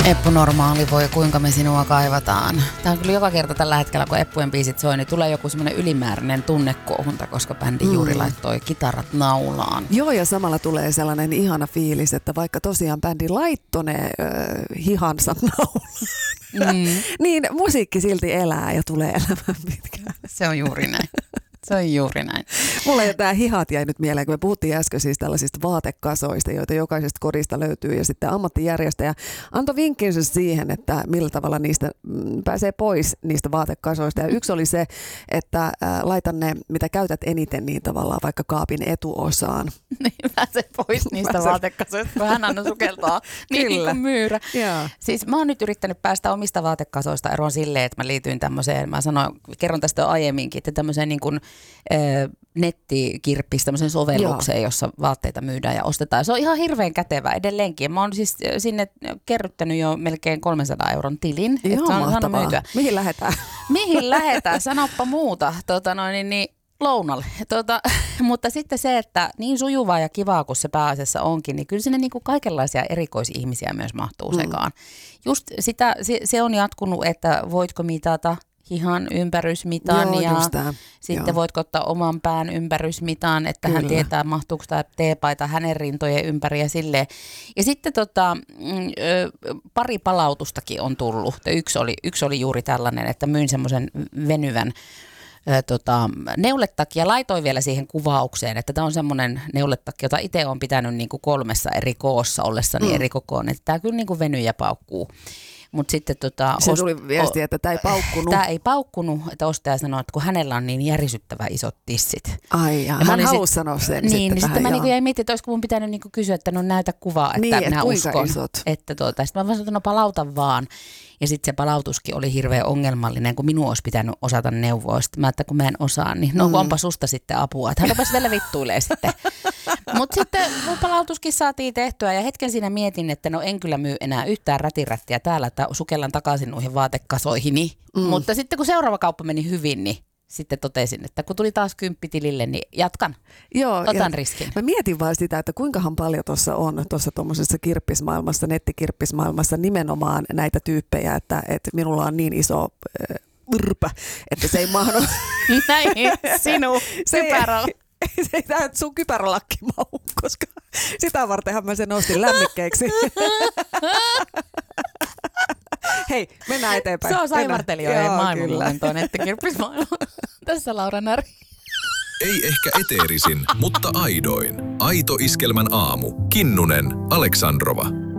Eppu Normaali, voi kuinka me sinua kaivataan. Tämä on kyllä joka kerta tällä hetkellä, kun Eppujen biisit soi, niin tulee joku semmoinen ylimääräinen tunnekuohunta, koska bändi juuri laittoi kitarat naulaan. Joo, ja samalla tulee sellainen ihana fiilis, että vaikka tosiaan bändi laittoi ne hihansa naulaan, niin musiikki silti elää ja tulee elämään pitkään. Se on juuri näin. Se on juuri näin. Mulla ei tämä hihat jäi nyt mieleen, kun me puhuttiin äsken siis tällaisista vaatekasoista, joita jokaisesta kodista löytyy, ja sitten ammattijärjestäjä antoi vinkkinsä siihen, että millä tavalla niistä pääsee pois niistä vaatekasoista. Ja yksi oli se, että laita ne, mitä käytät eniten, niin tavallaan vaikka kaapin etuosaan. Niin, pääsee pois niistä vaatekasoista, kun hän aina sukeltaa niin kuin myyrä. Yeah. Siis mä oon nyt yrittänyt päästä omista vaatekasoista eroon silleen, että mä liityin tämmöiseen, kerron tästä aiemminkin, että tämmöiseen niin kuin nettikirppis, tämmöisen sovellukseen, jossa vaatteita myydään ja ostetaan. Ja se on ihan hirveän kätevä edelleenkin. Mä oon siis sinne kerryttänyt jo melkein 300 € tilin. Ihan mahtavaa. Mihin lähdetään? Mihin lähdetään? Sanoppa muuta. Lounalle. Mutta sitten se, että niin sujuvaa ja kivaa kuin se pääasiassa onkin, niin kyllä sinne niin kuin kaikenlaisia erikoisihmisiä myös mahtuu sekaan. Just sitä, se on jatkunut, että voitko mitata hihan ympärysmitan ja sitten voitko ottaa oman pään ympärysmitan, että hän tietää, mahtuuko tämä teepaita hänen rintojen ympäri ja silleen. Ja sitten pari palautustakin on tullut. Yksi oli juuri tällainen, että myin semmoisen venyvän neuletakki ja laitoin vielä siihen kuvaukseen, että tämä on semmoinen neuletakki, jota itse olen pitänyt niin kuin 3 eri koossa ollessani eri kokoon, että tämä kyllä niin kuin venyy ja paukkuu. Mut sitten se tuli viesti, että tämä ei paukkunut. Tämä ei paukkunut, että ostaja sanoi, että kun hänellä on niin järisyttävä isot tissit. Ai ja hän halusi sanoa sen niin sitten mä niinku jäin miettimään, että olisiko mun pitänyt niinku kysyä, että no näytä kuvaa, että niin, minä uskon. Isot? Sitten mä vaan sanoin, että no palauta vaan. Ja sitten se palautuskin oli hirveän ongelmallinen, kun minun olisi pitänyt osata neuvoa. Sitten mä, että kun mä en osaa, niin no onpa susta sitten apua. Että hän rupesi vielä vittuilee sitten. Mutta sitten mun palautuskin saatiin tehtyä ja hetken siinä mietin, että no en kyllä myy enää yhtään rätirättiä täällä, että sukellan takaisin noihin vaatekasoihini. Mutta sitten kun seuraava kauppa meni hyvin, niin sitten totesin, että kun tuli taas 10 tilille, niin jatkan. Joo, otan riskin. Mä mietin vaan sitä, että kuinkahan paljon tuossa on tuommoisessa kirppismaailmassa, nettikirppismaailmassa nimenomaan näitä tyyppejä, että minulla on niin iso yrpä, että se ei mahdu. Näin, sinun kypärä. Se ei tämä sun kypärälakki mahu, koska sitä vartenhan mä sen ostin lämmikkeeksi. Hei, mennään eteenpäin. Se on saivartelijoiden maailmanluentoon, nettikirppismaailma. Tässä Laura Näri. Ei ehkä eteerisin, mutta aidoin. Aito Iskelmän aamu. Kinnunen, Aleksandrova.